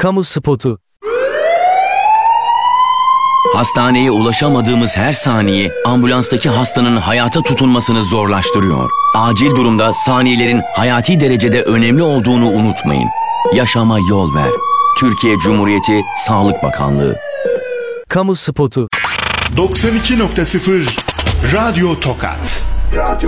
Kamu spotu. Hastaneye ulaşamadığımız her saniye ambulanstaki hastanın hayata tutunmasını zorlaştırıyor. Acil durumda saniyelerin hayati derecede önemli olduğunu unutmayın. Yaşama yol ver. Türkiye Cumhuriyeti Sağlık Bakanlığı. Kamu spotu. 92.0 Radyo Tokat.